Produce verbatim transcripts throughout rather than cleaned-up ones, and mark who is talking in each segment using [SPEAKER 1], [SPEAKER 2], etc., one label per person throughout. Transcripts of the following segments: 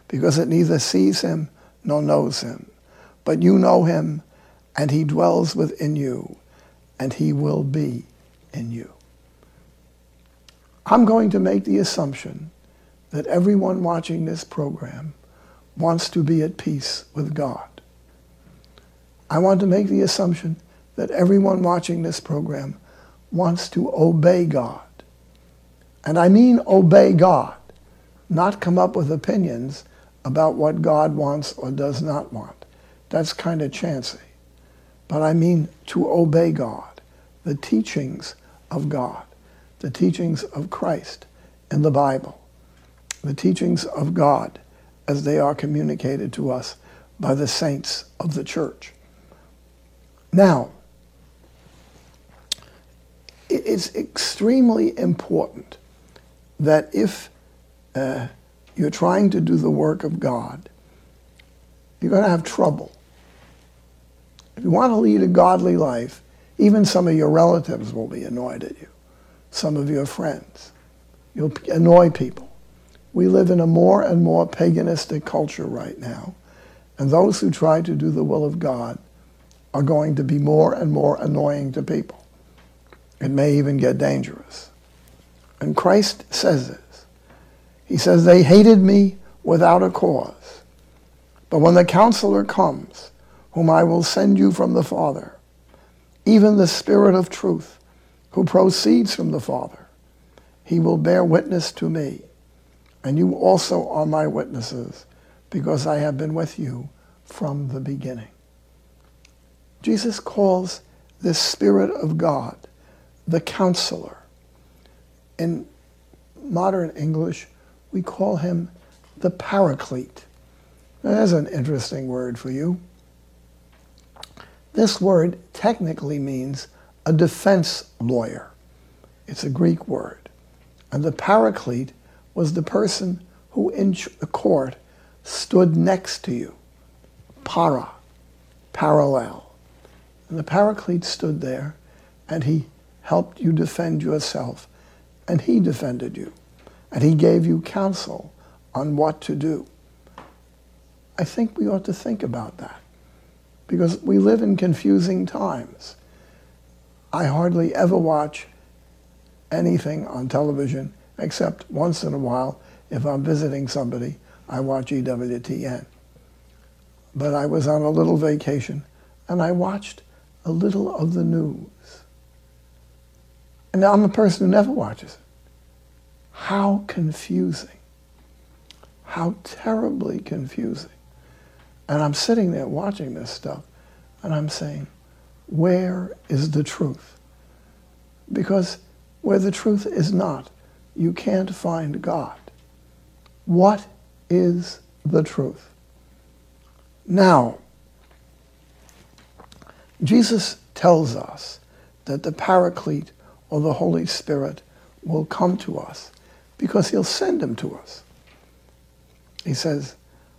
[SPEAKER 1] because it neither sees him nor knows him. But you know him, and he dwells within you, and he will be in you. I'm going to make the assumption that everyone watching this program wants to be at peace with God. I want to make the assumption that everyone watching this program wants to obey God. And I mean obey God, not come up with opinions about what God wants or does not want. That's kind of chancy. But I mean to obey God, the teachings of God, the teachings of Christ in the Bible, the teachings of God as they are communicated to us by the saints of the church. Now, it's extremely important that if uh, you're trying to do the work of God, you're going to have trouble. If you want to lead a godly life, even some of your relatives will be annoyed at you, some of your friends. You'll annoy people. We live in a more and more paganistic culture right now, and those who try to do the will of God are going to be more and more annoying to people. It may even get dangerous. And Christ says this. He says, they hated me without a cause. But when the Counselor comes, whom I will send you from the Father, even the Spirit of truth, who proceeds from the Father, he will bear witness to me. And you also are my witnesses, because I have been with you from the beginning. Jesus calls this Spirit of God the Counselor. In modern English, we call him the Paraclete. Now, that's an interesting word for you. This word technically means a defense lawyer. It's a Greek word. And the Paraclete was the person who in the court stood next to you. Para, parallel. And the Paraclete stood there, and he helped you defend yourself, and he defended you, and he gave you counsel on what to do. I think we ought to think about that, because we live in confusing times. I hardly ever watch anything on television, except once in a while, if I'm visiting somebody, I watch E W T N. But I was on a little vacation, and I watched a little of the news. And I'm a person who never watches it. How confusing. How terribly confusing. And I'm sitting there watching this stuff, and I'm saying, where is the truth? Because where the truth is not, you can't find God. What is the truth? Now, Jesus tells us that the Paraclete, or the Holy Spirit, will come to us because he'll send him to us. He says,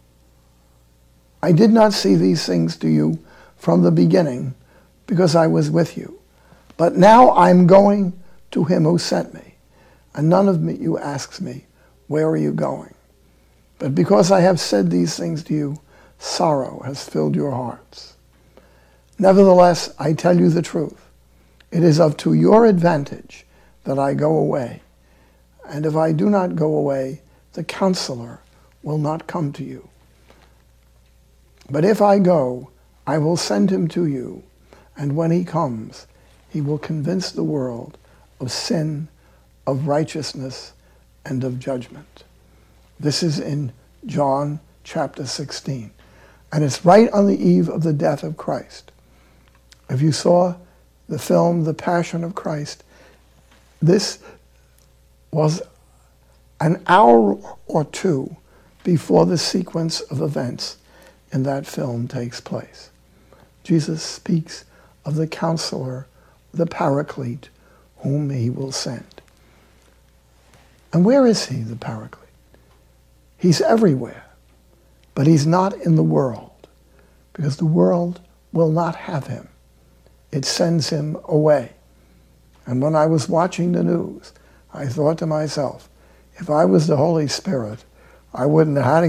[SPEAKER 1] I did not see these things to you from the beginning because I was with you. But now I'm going to him who sent me. And none of me, you asks me, where are you going? But because I have said these things to you, sorrow has filled your hearts. Nevertheless, I tell you the truth. It is of to your advantage that I go away. And if I do not go away, the Counselor will not come to you. But if I go, I will send him to you. And when he comes, he will convince the world of sin, of righteousness, and of judgment. This is in John chapter sixteen. And it's right on the eve of the death of Christ. If you saw the film, The Passion of Christ, this was an hour or two before the sequence of events in that film takes place. Jesus speaks of the Counselor, the Paraclete, whom he will send. And where is he, the Paraclete? He's everywhere, but he's not in the world, because the world will not have him. It sends him away. And when I was watching the news, I thought to myself, if I was the Holy Spirit, I wouldn't have had